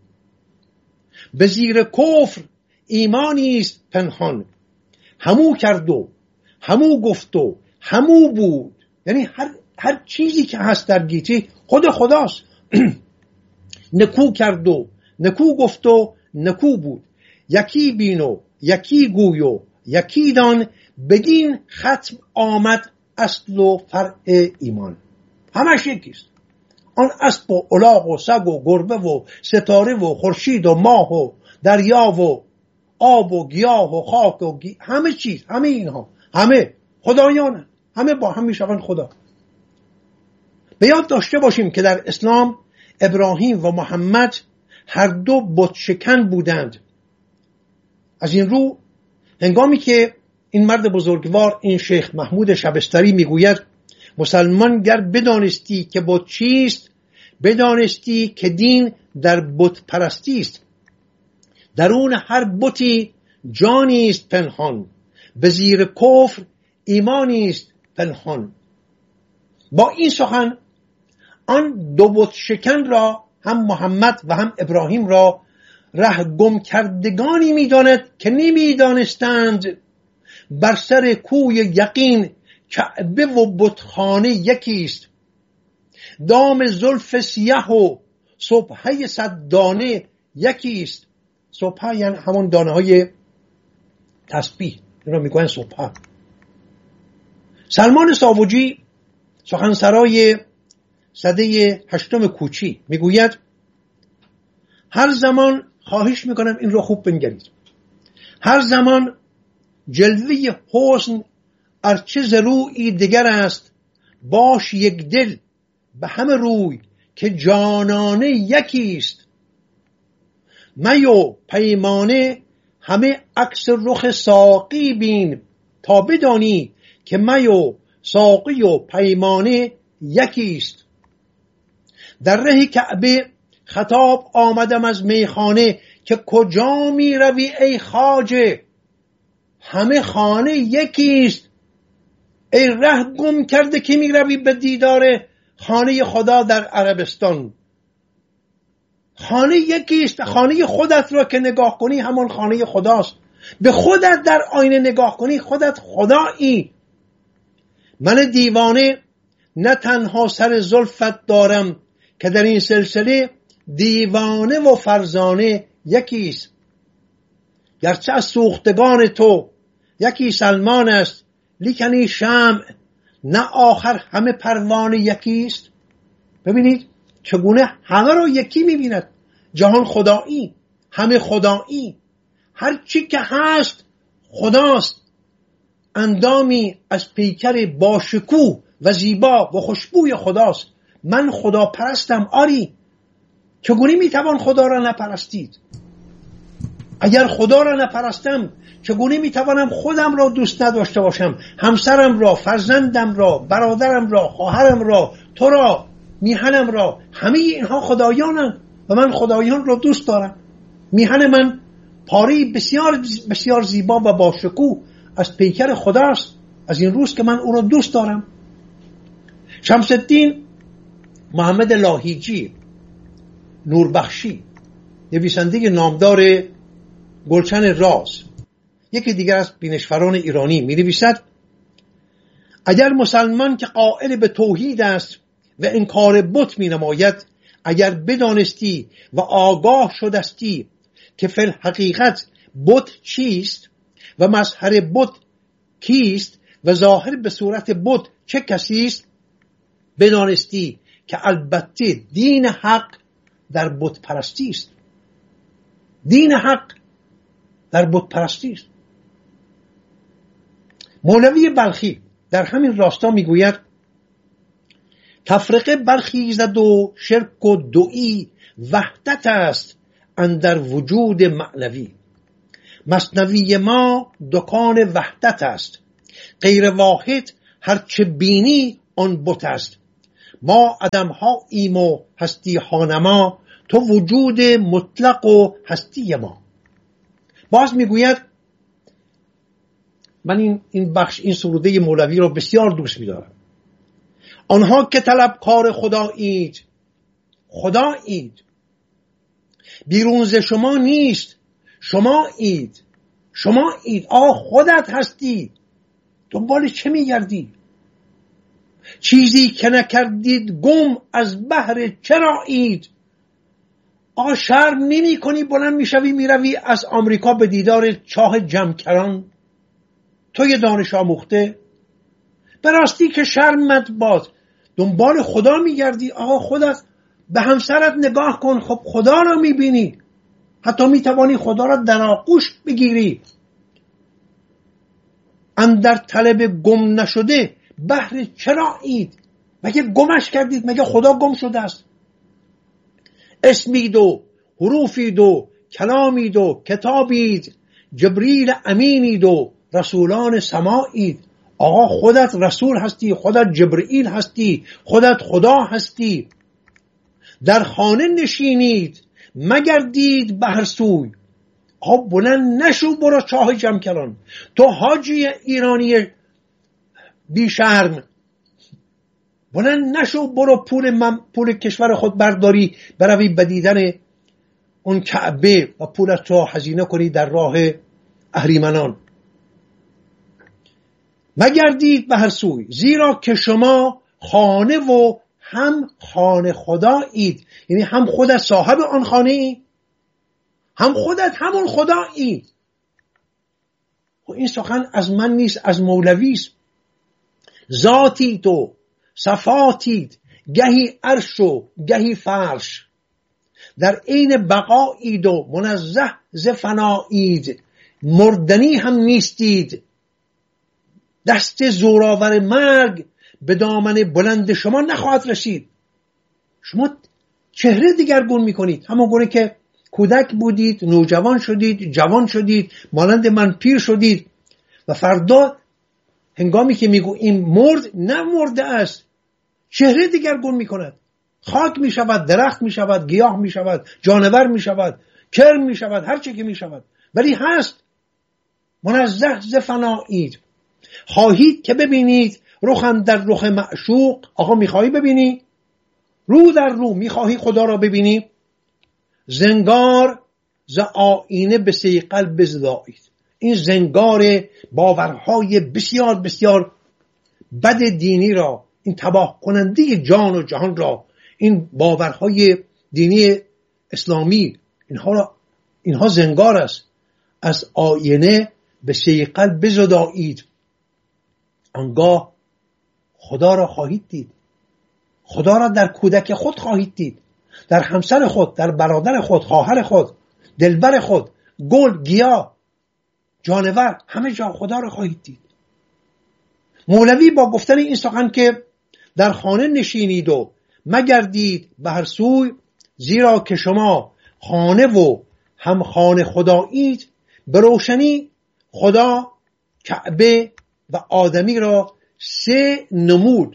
به زیر کفر ایمانی است پنهان. همو کرد و همو گفت و همو بود، یعنی هر چیزی که هست در گیتی خود خداست. نکو کرد و نکو گفت و نکو بود، یکی بین و یکی گوی و یکی دان، بدین ختم آمد اصل و فرع ایمان. همش یکیست. آن اسب و الاغ و سگ و گربه و ستاره و خورشید و ماه و دریا و آب و گیاه و خاک و همه چیز، همه اینها همه خدایانه، همه با هم میشوند خدا. به یاد داشته باشیم که در اسلام ابراهیم و محمد هر دو بت شکن بودند. از این رو هنگامی که این مرد بزرگوار، این شیخ محمود شبستری میگوید مسلمان گر بدانستی که بت چیست، بدانستی که دین در بت پرستی است. درون هر بتی جانی است پنهان، به زیر کفر ایمانی است پنهان. با این سخن آن دو بت شکن را، هم محمد و هم ابراهیم را، ره گم کردگانی می‌داند که نمی‌دانستند بر سر کوی یقین کعبه و بتخانه یکی است. دام زلف سیاه و صبحه 100 دانه یکی است. صبحه یعنی همون دانه های تسبیح، این را میگوین صبحه. سلمان ساوجی سخنسرای سده 8 کوچی میگوید هر زمان، خواهش میکنم این رو خوب بنگرید، هر زمان جلوه حسن ارچه ز رویی دگر است، باش یک دل به همه روی که جانانه یکی است. می و پیمانه همه عکس رخ ساقی بین، تا بدانی که می و ساقی و پیمانه یکی است. در ره کعبه خطاب آمدم از میخانه، که کجا می روی ای خواجه، همه خانه یکی است. ای ره گم کرده که می روی به دیدار خانه خدا در عربستان. خانه یکی است. خانه خودت را که نگاه کنی همون خانه خداست. به خودت در آینه نگاه کنی خودت خدایی. من دیوانه نه تنها سر زلفت دارم، که در این سلسله دیوانه و فرزانه یکیست. گرچه از سوختگان تو یکی سلمان است، لیکن این شمع نه آخر همه پروانه یکیست. ببینید چگونه همه رو یکی میبیند. جهان خدایی، همه خدایی، هر چی که هست خداست. اندامی از پیکر باشکوه و زیبا و خوشبوی خداست. من خدا پرستم. آری، چگونه میتوان خدا را نپرستید؟ اگر خدا را نپرستم چگونه میتوانم خودم را دوست نداشته باشم، همسرم را، فرزندم را، برادرم را، خواهرم را، تو را، میهنم را؟ همه اینها خدایانند و من خدایان را دوست دارم. میهن من پاره بسیار بسیار زیبا و باشکوه از پیکر خداست. از این روز که من او را دوست دارم. شمس الدین محمد لاهیجی نوربخشی، نویسنده نامدار گلشن راز، یکی دیگر از بینشوران ایرانی، می نویسد اگر مسلمان که قائل به توحید است و انکار بت می نماید، اگر بدانستی و آگاه شدستی که فی الحقیقت بت چیست و مظهر بت کیست و ظاهر به صورت بت چه کسی است، بدانستی که البته دین حق در بت پرستی است. دین حق در بت پرستی است. مولوی بلخی در همین راستا میگوید تفرقه برخیزد و شرک و دویی وحدت است، اندر وجود معنوی. مثنوی ما دکان وحدت است، غیر واحد هرچه بینی آن بت است. ما عدم ها ایم و هستی ها نما، تو وجود مطلق و هستی ما. باز میگوید، من این بخش، این سروده مولوی رو بسیار دوست می‌دارم. آنها که طلبکار خدایید، خدایید، بیرون ز شما نیست، شمایید، شمایید. خودت هستی، دنبال چه میگردی؟ چیزی که نکردید گم از بحر چرایید. شرم نمی کنی بلند میشوی میروی از آمریکا به دیدار چاه جمکران؟ توی دانش آموخته، به راستی که شرمت باد، دنبال خدا میگردی. خودت به همسرت نگاه کن، خب خدا را میبینی، حتی میتوانی خدا را در آغوش بگیری. اندر طلب گم نشده بحر چرایید؟ مگه گمش کردید؟ مگه خدا گم شده است؟ اسمید و حروفید و کلامید و کتابید، جبریل امینید و رسولان سمایید. خودت رسول هستی، خودت جبرئیل هستی، خودت خدا هستی. در خانه نشینید مگردید به هر سوی. بلند نشو برو چاه جمکران. تو حاجی ایرانی بیشرم، بلند نشو برو پول کشور خود برداری بروی به دیدن اون کعبه و پولت رو هزینه کنی در راه اهریمنان. مگردید به هر سوی، زیرا که شما خانه و هم خانه خدایید. یعنی هم خودت صاحب آن خانه ای، هم خودت همون خدایی. این سخن از من نیست، از مولوی است. ذاتید و صفاتید، گهی عرش و گهی فرش، در عین بقایید و منزه ز فنایید. مردنی هم نیستید، دست زورآور مرگ به دامن بلند شما نخواهد رسید. شما چهره دیگرگون میکنید، همون گونه که کودک بودید، نوجوان شدید، جوان شدید، مانند من پیر شدید و فردا هنگامی که میگوییم مرد، نه مرده است، چهره دیگرگون میکند. خاک میشود، درخت میشود، گیاه میشود، جانور میشود، کرم میشود، هر چه که میشود، ولی هست. منزه ز فنایید. خواهید که ببینید رخم در رخ معشوق. میخواهی ببینی رو در رو، میخواهی خدا را ببینی؟ زنگار ز آینه به صیقل بزدایید. این زنگار باورهای بسیار بسیار بد دینی را، این تباه کننده جان و جهان را، این باورهای دینی اسلامی، اینها زنگار است. از آینه به صیقل بزدایید. آنگاه خدا را خواهید دید. خدا را در کودک خود خواهید دید، در همسر خود، در برادر خود، خواهر خود، دلبر خود، گل، گیاه، جانور، همه جا خدا را خواهید دید. مولوی با گفتن این سخن که در خانه نشینید و مگردید به هر سوی، زیرا که شما خانه و هم خانه خدایید، به روشنی خدا کعبه و آدمی را سه نمود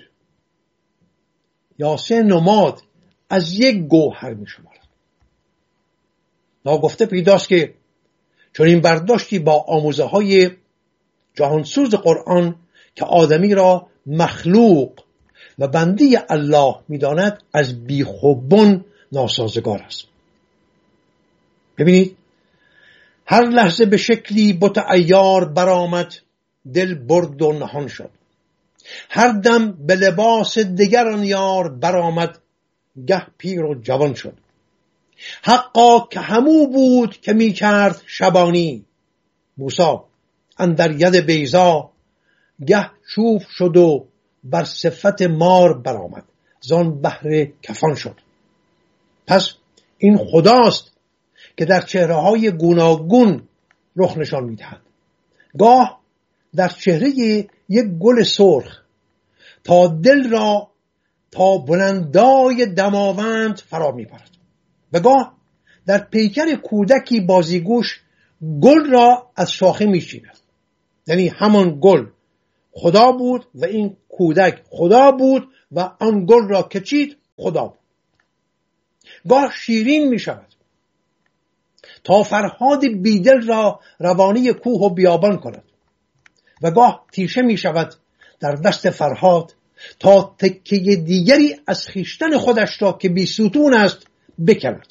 یا سه نماد از یک گوهر می شمارد. ناگفته پیداست که چون این برداشتی با آموزه های جهانسوز قرآن که آدمی را مخلوق و بندی الله می داند، از بیخوبون ناسازگار است. ببینید، هر لحظه به شکلی بت عیار برآمد، دل برد و نهان شد. هر دم به لباس دگران یار برآمد، گه پیر و جوان شد. حقا که همو بود که می کرد شبانی، موسی اندر ید بیضا، گه چوب شد و بر صفت مار برآمد، زان بحر کفان شد. پس این خداست که در چهره‌های گوناگون رخ نشان می‌دهد. گاه در چهره یک گل سرخ تا دل را تا بلندای دماوند فرا می‌برد و گاه در پیکر کودکی بازیگوش گل را از شاخه میچیند. یعنی همان گل خدا بود و این کودک خدا بود و آن گل را که چید خدا بود. گاه شیرین می شود تا فرهاد بیدل را روانی کوه و بیابان کند و گاه تیشه می شود در دست فرهاد تا تکه دیگری از خیشتن خودش را که بی ستون است بکند.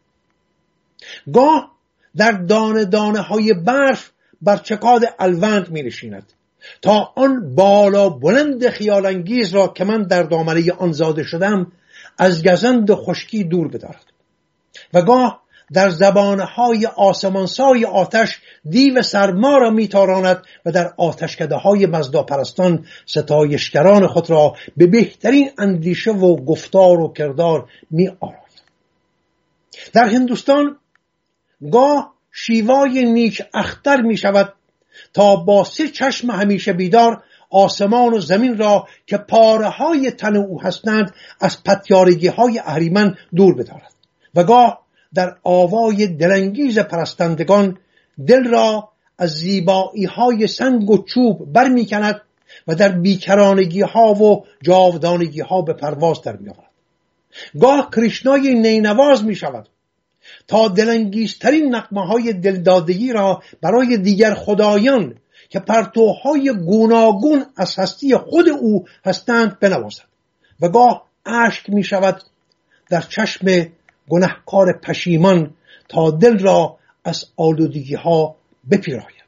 گاه در دانه دانه های برف بر چکاد الوند می نشیند تا آن بالا بلند خیالانگیز را که من در دامنه آن زاده شدم از گزند خشکی دور بدارد. و گاه در زبانهای آسمانسای آتش دیو سرما را میتاراند و در آتشکده‌های مزداپرستان ستایشگران خود را به بهترین اندیشه و گفتار و کردار میآراید. در هندوستان گاه شیوای نیک اختر می شود تا با 3 چشم همیشه بیدار آسمان و زمین را که پاره های تن او هستند از پتیارگی های اهریمن دور بدارد و گاه در آوای دلانگیز پرستندگان دل را از زیبایی های سنگ و چوب برمی کند و در بیکرانگی ها و جاودانگی ها به پرواز در می آورد. گاه کریشنای نینواز می شود تا دلانگیزترین نغمه های دلدادگی را برای دیگر خدایان که پرتوهای گوناگون از هستی خود او هستند بنوازد و گاه اشک می شود در چشم گنهکار پشیمان تا دل را از آلودگی ها بپیراید.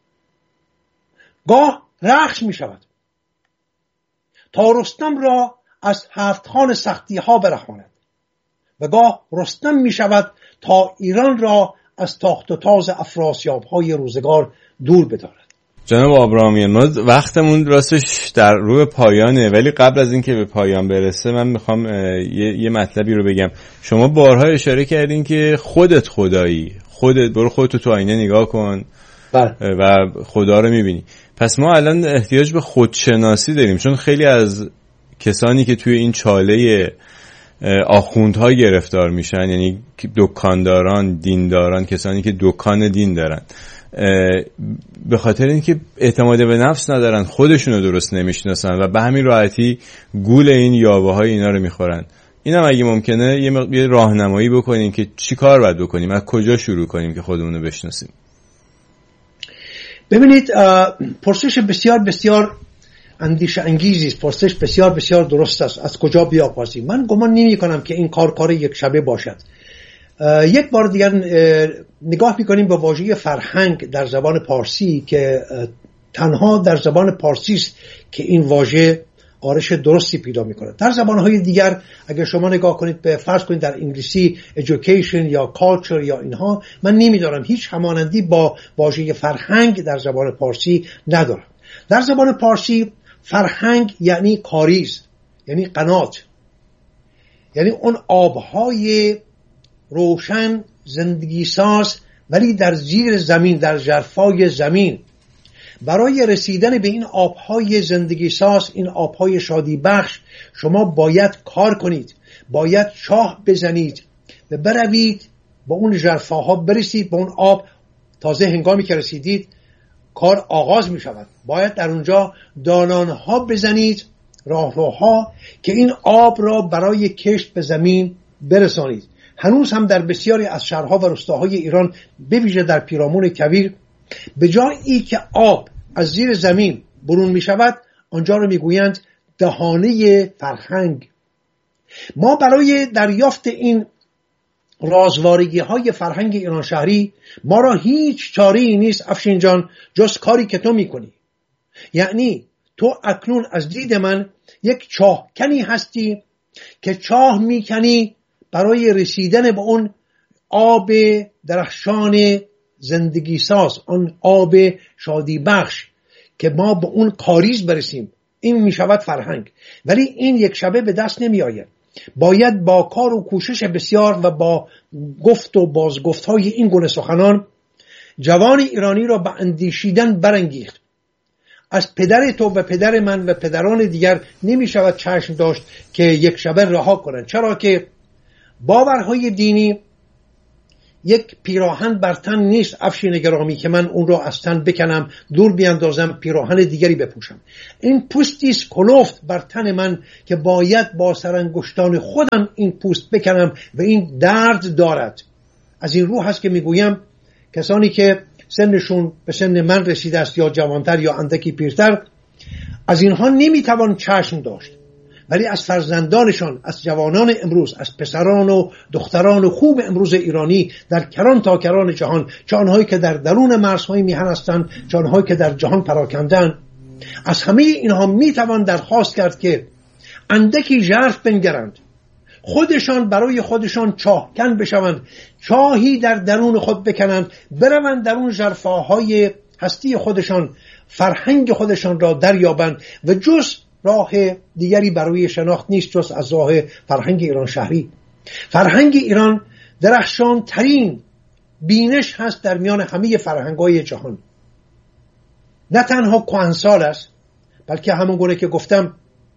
گاه رقص می شود تا رستم را از 7 خوان سختی ها برهاند و گاه رستم می شود تا ایران را از تاخت و تاز افراسیاب های روزگار دور بدارد. جناب آبرامیان، ما وقتمون راستش در روی پایانه، ولی قبل از اینکه به پایان برسه من میخوام یه مطلبی رو بگم. شما بارها اشاره کردین که خودت خدایی، برو خودتو تو آینه نگاه کن و خدا رو میبینی. پس ما الان احتیاج به خودشناسی داریم، چون خیلی از کسانی که توی این چاله آخوندها گرفتار میشن، یعنی دکانداران، دینداران، کسانی که دکان دین دارن، به خاطر اینکه اعتماد به نفس ندارن، خودشونو درست نمیشناسن و به همین راحتی گول این یاوه های اینا رو میخورن. اینم اگه ممکنه یه راهنمایی بکنیم که چی کار باید بکنیم، از کجا شروع کنیم که خودمون رو بشناسیم. ببینید، پرسش بسیار بسیار اندیشه انگیزی است، پرسش بسیار بسیار درست است. از کجا بیاغازیم؟ من گمان نمی کنم که این کار یک شبه باشد. یک بار دیگر نگاه میکنیم به واژه فرهنگ در زبان پارسی که تنها در زبان پارسی است که این واژه آرش درستی پیدا میکنه. در زبانهای دیگر اگر شما نگاه کنید به فرض کنید در انگلیسی education یا culture یا اینها، من نمیدارم هیچ همانندی با واژه فرهنگ در زبان پارسی ندارم. در زبان پارسی فرهنگ یعنی کاریز، یعنی قنات، یعنی اون آبهای روشن زندگی ساز ولی در زیر زمین، در ژرفای زمین. برای رسیدن به این آبهای زندگی ساز، این آبهای شادی بخش، شما باید کار کنید، باید چاه بزنید و بروید با اون ژرفاها برسید به اون آب. تازه هنگامی که رسیدید کار آغاز می شود. باید در اونجا دانانها بزنید، راهروها که این آب را برای کشت به زمین برسانید. هنوز هم در بسیاری از شهرها و روستاهای ایران، به ویژه در پیرامون کویر، به جایی که آب از زیر زمین برون می شود آنجا را می گویند دهانه فرهنگ. ما برای دریافت این رازوارگی های فرهنگ ایران شهری ما را هیچ چاره‌ای نیست افشین جان جز کاری که تو می کنی. یعنی تو اکنون از دید من یک چاهکنی هستی که چاه می کنی برای رسیدن به اون آب درخشان زندگی ساز، اون آب شادی بخش که ما به اون کاریز برسیم. این می شود فرهنگ، ولی این یک شبه به دست نمی آید. باید با کار و کوشش بسیار و با گفت و بازگفت های این گونه سخنان جوان ایرانی را به اندیشیدن برانگیخت. از پدر تو و پدر من و پدران دیگر نمی شود چشم داشت که یک شبه رها کنند، چرا که باورهای دینی یک پیراهن بر تن نیست افشین گرامی که من اون را از تن بکنم، دور بیاندازم، پیراهن دیگری بپوشم. این پوستی است کلفت بر تن من که باید با سرانگشتان خودم این پوست بکنم و این درد دارد. از این رو هست که میگویم کسانی که سنشون به سن من رسیده است یا جوانتر یا اندکی پیرتر، از اینها نمیتوان چشم داشت، ولی از فرزندانشان، از جوانان امروز، از پسران و دختران خوب امروز ایرانی در کران تا کران جهان، چه آنهایی که در درون مرزهای میهن هستند، چه آنهایی که در جهان پراکندند، از همه اینها میتوان درخواست کرد که اندکی ژرف بنگرند، خودشان برای خودشان چاهکن بشوند، چاهی در درون خود بکنند، بروند در اون ژرفاهای هستی خودشان، فرهنگ خودشان را دریابند و جز راه دیگری برای شناخت نیست جز از راه فرهنگ ایران شهری. فرهنگ ایران درخشان ترین بینش هست در میان همه فرهنگ‌های جهان. نه تنها کهنسال است، بلکه همون گونه که گفتم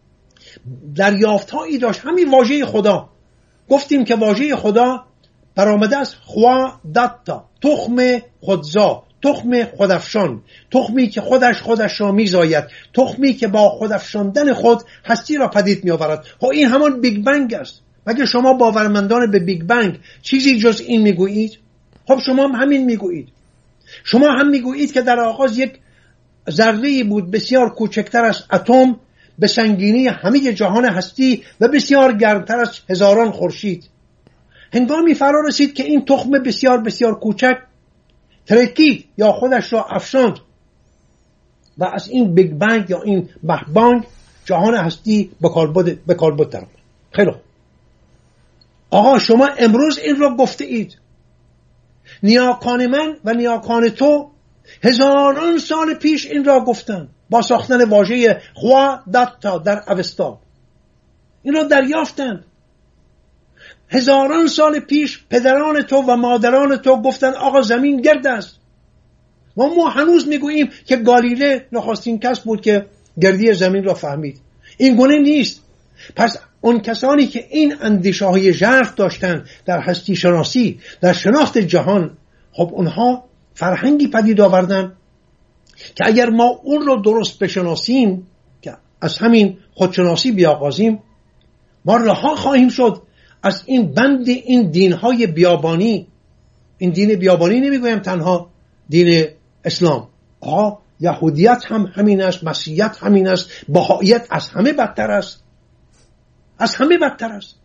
دریافت‌هایی داشت. همین واژه خدا، گفتیم که واژه خدا برآمده از خوا دتا، تخم خودزا، تخم خودافشان، تخمی که خودش را میزاید، تخمی که با خودافشاندن خود هستی را پدید میآورد. این همان بیگ بنگ است. مگر شما باورمندان به بیگ بنگ چیزی جز این میگویید؟ خب شما هم همین میگویید. شما هم میگویید که در آغاز یک ذره‌ای بود بسیار کوچکتر از اتم به سنگینی همه جهان هستی و بسیار گرمتر از هزاران خورشید. هنگامی فرا رسید که این تخم بسیار بسیار کوچک ترکید یا خودش را افشاند و از این بیگ بنگ یا این بحبانگ جهان هستی به کالبد درآمد. خیلی خوب. آقا شما امروز این را گفته اید. نیاکان من و نیاکان تو هزاران سال پیش این را گفتن با ساختن واژه خوا دتا در اوستا. این را دریافتند. هزاران سال پیش پدران تو و مادران تو گفتن آقا زمین گرد است. ما هنوز میگوییم که گالیله نخستین کس بود که گردی زمین را فهمید. این گونه نیست. پس اون کسانی که این اندیشه های ژرف داشتن در هستی شناسی، در شناخت جهان، خب اونها فرهنگی پدید آوردن که اگر ما اون رو درست بشناسیم، که از همین خودشناسی بیاغازیم، ما رها خواهیم شد از این بند این دینهای بیابانی. این دین بیابانی نمیگویم تنها دین اسلام، یهودیت هم همین است، مسیحیت همین است، بهائیت از همه بدتر است. از همه بدتر است.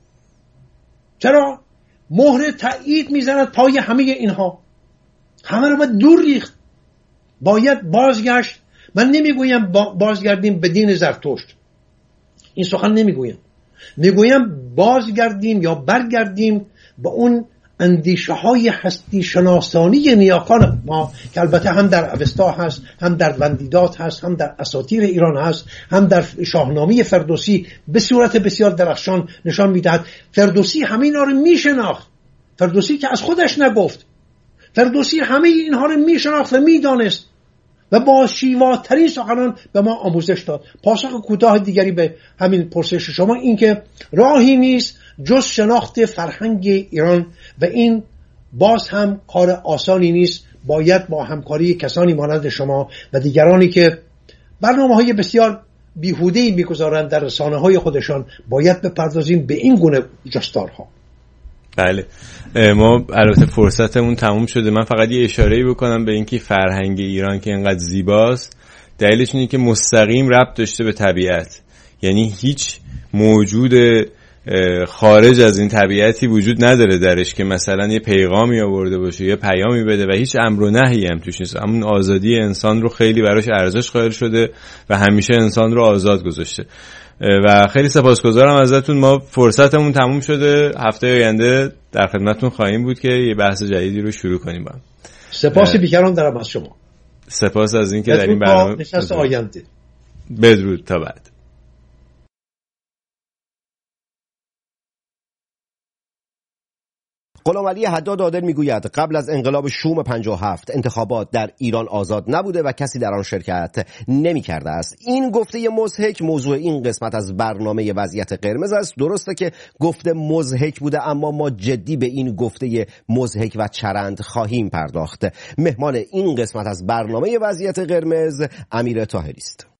چرا؟ مهر تایید میزند پای همه اینها. همه رو باید دور ریخت. باید بازگشت. من نمیگویم بازگردیم به دین زرتشت، این سخن نمیگویم. میگویم بازگردیم یا برگردیم به اون اندیشه های هستی شناسانی نیاکان ما که البته هم در اوستا هست، هم در وندیدات هست، هم در اساطیر ایران هست، هم در شاهنامه فردوسی به صورت بسیار درخشان نشان میدهد. فردوسی همین ها رو میشناخت. فردوسی که از خودش نگفت، فردوسی همه اینها رو میشناخت و میدانست و با شیواترین سخنان به ما آموزش داد. پاسخ کوتاه دیگری به همین پرسش شما این که راهی نیست جز شناخت فرهنگ ایران و این باز هم کار آسانی نیست. باید با همکاری کسانی مانند شما و دیگرانی که برنامه‌های بسیار بیهوده‌ای می‌گذارند در رسانه‌های خودشان باید بپردازیم به این گونه جستارها. بله، ما البته فرصتمون تموم شده. من فقط یه اشاره‌ای بکنم به اینکه فرهنگ ایران که اینقدر زیباست دلیلش اینه که مستقیم ربط داشته به طبیعت. یعنی هیچ موجود خارج از این طبیعتی وجود نداره درش که مثلا یه پیغامی آورده باشه، یه پیامی بده و هیچ امر و نهی هم توش نیست. همون آزادی انسان رو خیلی براش ارزش قائل شده و همیشه انسان رو آزاد گذاشته و خیلی سپاسگزارم ازتون. ما فرصتمون تموم شده، هفته آینده در خدمتتون خواهیم بود که یه بحث جدیدی رو شروع کنیم با هم. سپاس بیکران دارم از شما. سپاس از اینکه در این برنامه نشست آینده. بدرود تا بعد. غلامعلی حداد عادل میگوید قبل از انقلاب شوم 57 انتخابات در ایران آزاد نبوده و کسی در آن شرکت نمی‌کرده است. این گفته مضحک موضوع این قسمت از برنامه وضعیت قرمز است. درسته که گفته مضحک بوده، اما ما جدی به این گفته مضحک و چرند خواهیم پرداخت. مهمان این قسمت از برنامه وضعیت قرمز امیر طاهری است.